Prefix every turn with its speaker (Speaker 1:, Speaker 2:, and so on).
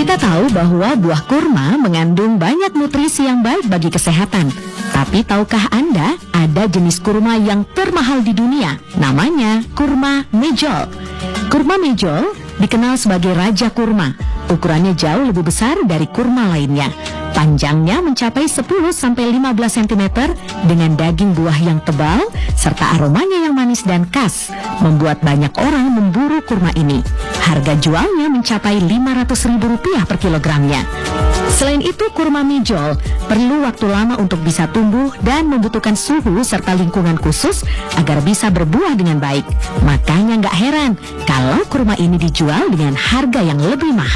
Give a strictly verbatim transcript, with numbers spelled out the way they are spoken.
Speaker 1: Kita tahu bahwa buah kurma mengandung banyak nutrisi yang baik bagi kesehatan. Tapi tahukah Anda ada jenis kurma yang termahal di dunia? Namanya kurma mejol. Kurma mejol dikenal sebagai raja kurma. Ukurannya jauh lebih besar dari kurma lainnya. Panjangnya mencapai sepuluh sampai lima belas sentimeter dengan daging buah yang tebal serta aromanya yang manis dan khas, membuat banyak orang memburu kurma ini. Harga jualnya mencapai lima ratus ribu rupiah per kilogramnya. Selain itu, kurma mejol perlu waktu lama untuk bisa tumbuh dan membutuhkan suhu serta lingkungan khusus agar bisa berbuah dengan baik. Makanya nggak heran kalau kurma ini dijual dengan harga yang lebih mahal.